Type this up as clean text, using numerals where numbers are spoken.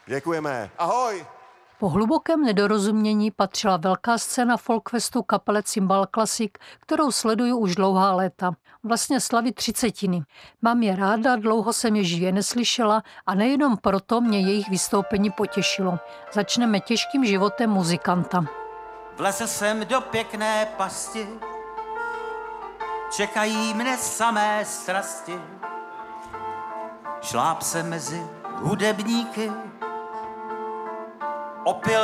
Děkujeme. Ahoj. Po hlubokém nedorozumění patřila velká scéna Folkfestu kapele Cimbal Classic, kterou sleduju už dlouhá léta. Vlastně slavy 30. Mám je ráda, dlouho jsem je živě neslyšela a nejenom proto mě jejich vystoupení potěšilo. Začneme těžkým životem muzikanta. Vlezl jsem do pěkné pasti, čekají mne samé strasti. Šláp se mezi hudebníky, opil